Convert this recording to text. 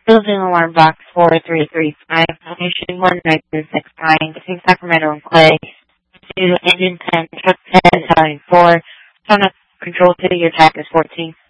Building alarm box 4335, location 19269, between Sacramento and Clay, to engine 10, truck 10, 4, turn up control to your attack is 14.